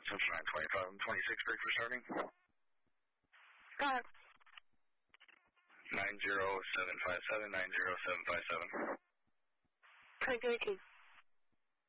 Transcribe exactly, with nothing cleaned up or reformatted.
That's nine twenty-five and twenty-six break for starting. Go ahead. nine zero seven five seven, nine zero seven five seven. twenty-three eighteen.